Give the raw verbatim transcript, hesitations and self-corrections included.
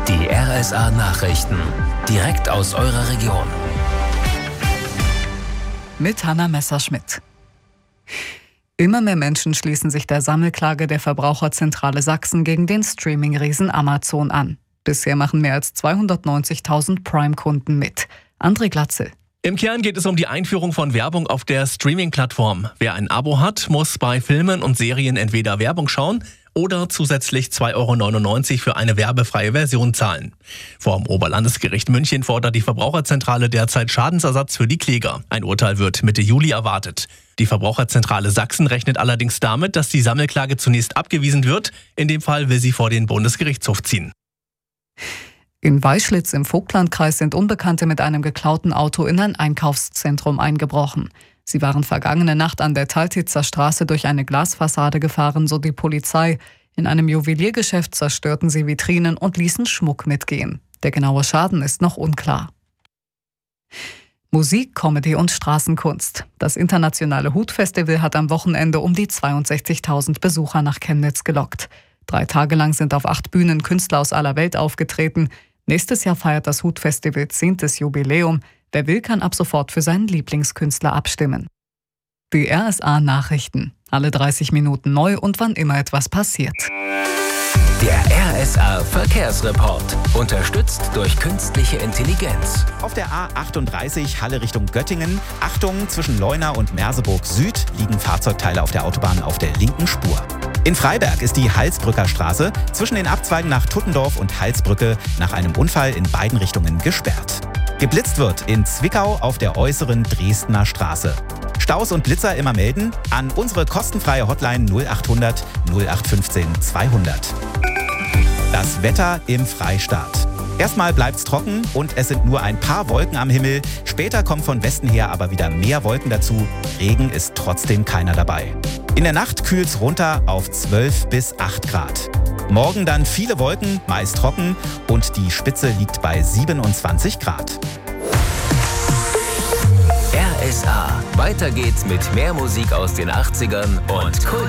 Die R S A-Nachrichten. Direkt aus eurer Region. Mit Hanna Messerschmidt. Immer mehr Menschen schließen sich der Sammelklage der Verbraucherzentrale Sachsen gegen den Streaming-Riesen Amazon an. Bisher machen mehr als zweihundertneunzigtausend Prime-Kunden mit. André Glatzel. Im Kern geht es um die Einführung von Werbung auf der Streaming-Plattform. Wer ein Abo hat, muss bei Filmen und Serien entweder Werbung schauen oder zusätzlich zwei Euro neunundneunzig für eine werbefreie Version zahlen. Vor dem Oberlandesgericht München fordert die Verbraucherzentrale derzeit Schadensersatz für die Kläger. Ein Urteil wird Mitte Juli erwartet. Die Verbraucherzentrale Sachsen rechnet allerdings damit, dass die Sammelklage zunächst abgewiesen wird. In dem Fall will sie vor den Bundesgerichtshof ziehen. In Weischlitz im Vogtlandkreis sind Unbekannte mit einem geklauten Auto in ein Einkaufszentrum eingebrochen. Sie waren vergangene Nacht an der Taltitzer Straße durch eine Glasfassade gefahren, so die Polizei. In einem Juweliergeschäft zerstörten sie Vitrinen und ließen Schmuck mitgehen. Der genaue Schaden ist noch unklar. Musik, Comedy und Straßenkunst. Das internationale Hut-Festival hat am Wochenende um die zweiundsechzigtausend Besucher nach Chemnitz gelockt. Drei Tage lang sind auf acht Bühnen Künstler aus aller Welt aufgetreten. Nächstes Jahr feiert das Hut-Festival zehntes Jubiläum. Wer will, kann ab sofort für seinen Lieblingskünstler abstimmen. Die R S A-Nachrichten. Alle dreißig Minuten neu und wann immer etwas passiert. Der R S A-Verkehrsreport. Unterstützt durch künstliche Intelligenz. Auf der A achtunddreißig Halle Richtung Göttingen. Achtung, zwischen Leuna und Merseburg Süd liegen Fahrzeugteile auf der Autobahn auf der linken Spur. In Freiberg ist die Halsbrücker Straße zwischen den Abzweigen nach Tuttendorf und Halsbrücke nach einem Unfall in beiden Richtungen gesperrt. Geblitzt wird in Zwickau auf der äußeren Dresdner Straße. Staus und Blitzer immer melden an unsere kostenfreie Hotline null achthundert null acht fünfzehn zweihundert. Das Wetter im Freistaat. Erstmal bleibt's trocken und es sind nur ein paar Wolken am Himmel. Später kommen von Westen her aber wieder mehr Wolken dazu. Regen ist trotzdem keiner dabei. In der Nacht kühlt's runter auf zwölf bis acht Grad. Morgen dann viele Wolken, meist trocken und die Spitze liegt bei siebenundzwanzig Grad. R S A. Weiter geht's mit mehr Musik aus den achtzigern und Kult.